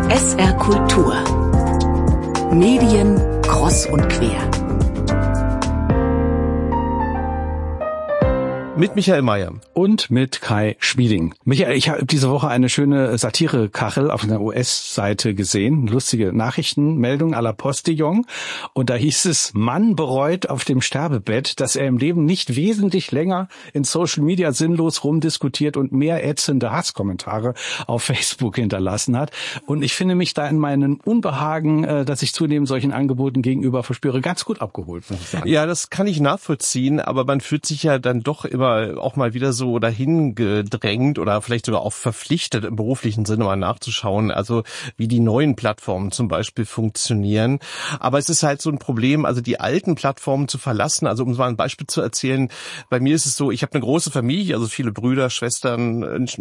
SR Kultur. Medien kreuz und quer. Mit Michael Mayer. Und mit Kai Schmieding. Michael, ich habe diese Woche eine schöne Satirekachel auf einer US-Seite gesehen. Lustige Nachrichtenmeldung à la Postillon. Und da hieß es, Mann bereut auf dem Sterbebett, dass er im Leben nicht wesentlich länger in Social Media sinnlos rumdiskutiert und mehr ätzende Hasskommentare auf Facebook hinterlassen hat. Und ich finde mich da in meinem Unbehagen, dass ich zunehmend solchen Angeboten gegenüber verspüre, ganz gut abgeholt, muss ich sagen. Ja, das kann ich nachvollziehen, aber man fühlt sich ja dann doch immer auch mal wieder so dahin gedrängt oder vielleicht sogar auch verpflichtet, im beruflichen Sinne mal nachzuschauen, also wie die neuen Plattformen zum Beispiel funktionieren. Aber es ist halt so ein Problem, also die alten Plattformen zu verlassen. Also um mal ein Beispiel zu erzählen, bei mir ist es so, ich habe eine große Familie, also viele Brüder, Schwestern,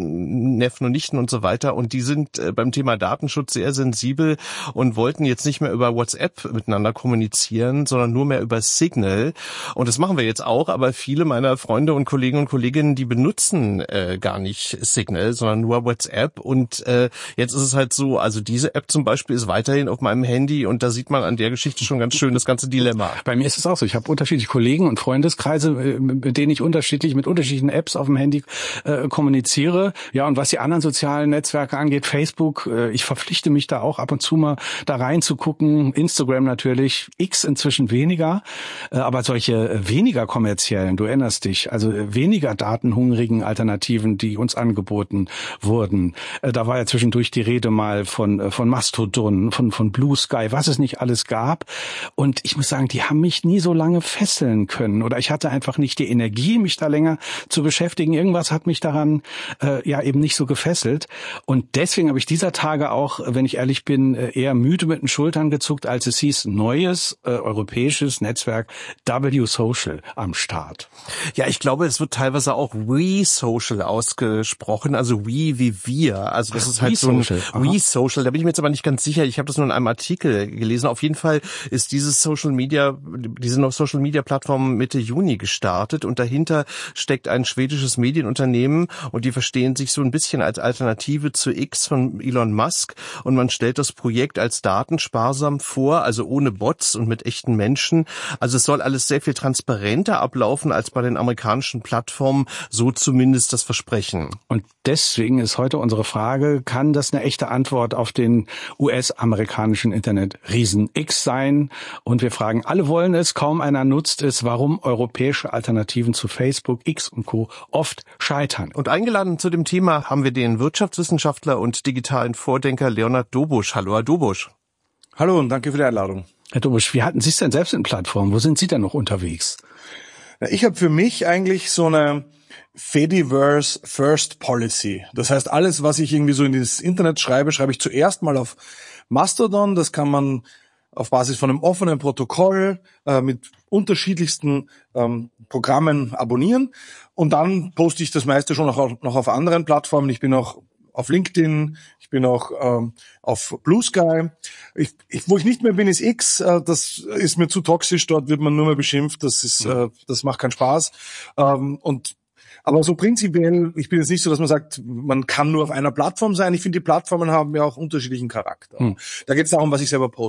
Neffen und Nichten und so weiter, und die sind beim Thema Datenschutz sehr sensibel und wollten jetzt nicht mehr über WhatsApp miteinander kommunizieren, sondern nur mehr über Signal. Und das machen wir jetzt auch, aber viele meiner Freunde und Kollegen und Kolleginnen, die benutzen gar nicht Signal, sondern nur WhatsApp. Und jetzt ist es halt so, also diese App zum Beispiel ist weiterhin auf meinem Handy, und da sieht man an der Geschichte schon ganz schön das ganze Dilemma. Bei mir ist es auch so. Ich habe unterschiedliche Kollegen und Freundeskreise, mit denen ich mit unterschiedlichen Apps auf dem Handy kommuniziere. Ja, und was die anderen sozialen Netzwerke angeht, Facebook, ich verpflichte mich da auch ab und zu mal da reinzugucken. Instagram natürlich, X inzwischen weniger, aber solche weniger kommerziellen, du erinnerst dich, also weniger datenhungrigen Alternativen, die uns angeboten wurden. Da war ja zwischendurch die Rede mal von Mastodon, von Blue Sky, was es nicht alles gab. Und ich muss sagen, die haben mich nie so lange fesseln können. Oder ich hatte einfach nicht die Energie, mich da länger zu beschäftigen. Irgendwas hat mich daran eben nicht so gefesselt. Und deswegen habe ich dieser Tage auch, wenn ich ehrlich bin, eher müde mit den Schultern gezuckt, als es hieß, neues europäisches Netzwerk W-Social am Start. Ja, ich glaube, es wird teilweise auch We-Social ausgesprochen, also We wie wir. Also das ist halt so ein We-Social. Da bin ich mir jetzt aber nicht ganz sicher. Ich habe das nur in einem Artikel gelesen. Auf jeden Fall ist diese Social Media Plattform Mitte Juni gestartet, und dahinter steckt ein schwedisches Medienunternehmen, und die verstehen sich so ein bisschen als Alternative zu X von Elon Musk, und man stellt das Projekt als datensparsam vor, also ohne Bots und mit echten Menschen. Also es soll alles sehr viel transparenter ablaufen als bei den amerikanischen Plattformen, so zumindest das Versprechen. Und deswegen ist heute unsere Frage, kann das eine echte Antwort auf den US-amerikanischen Internet-Riesen X sein? Und wir fragen, alle wollen es, kaum einer nutzt es, warum europäische Alternativen zu Facebook, X und Co. oft scheitern. Und eingeladen zu dem Thema haben wir den Wirtschaftswissenschaftler und digitalen Vordenker Leonhard Dobusch. Hallo, Herr Dobusch. Hallo und danke für die Einladung. Herr Dobusch, wie halten Sie es denn selbst in Plattformen? Wo sind Sie denn noch unterwegs? Ich habe für mich eigentlich so eine Fediverse First Policy. Das heißt, alles, was ich irgendwie so in das Internet schreibe, schreibe ich zuerst mal auf Mastodon. Das kann man auf Basis von einem offenen Protokoll mit unterschiedlichsten Programmen abonnieren. Und dann poste ich das meiste schon noch auf anderen Plattformen. Ich bin auch auf LinkedIn, ich bin auch auf Blue Sky. Wo ich nicht mehr bin, ist X. Das ist mir zu toxisch. Dort wird man nur mehr beschimpft. Das macht keinen Spaß. Aber so prinzipiell, ich bin jetzt nicht so, dass man sagt, man kann nur auf einer Plattform sein. Ich finde, die Plattformen haben ja auch unterschiedlichen Charakter. Da geht es darum, was ich selber poste.